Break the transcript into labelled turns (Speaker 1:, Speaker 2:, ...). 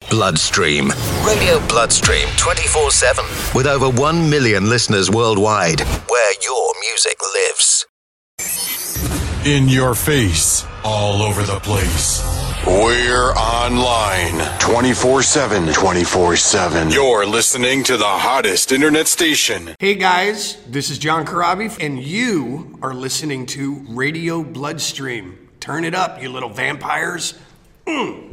Speaker 1: Bloodstream. Radio Bloodstream 24/7. With over 1 million listeners worldwide. Where your music lives.
Speaker 2: In your face, all over the place. We're online 24/7. 24/7. You're listening to the hottest internet station.
Speaker 3: Hey guys, this is John Corabi, and you are listening to Radio Bloodstream. Turn it up, you little vampires.